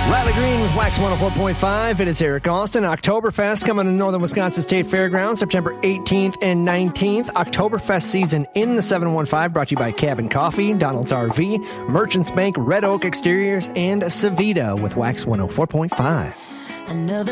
Riley Green with Wax 104.5. It is Eric Austin. Oktoberfest coming to Northern Wisconsin State Fairgrounds September 18th and 19th. Oktoberfest season in the 715 brought to you by Cabin Coffee, Donald's RV, Merchants Bank, Red Oak Exteriors, and Savita with Wax 104.5.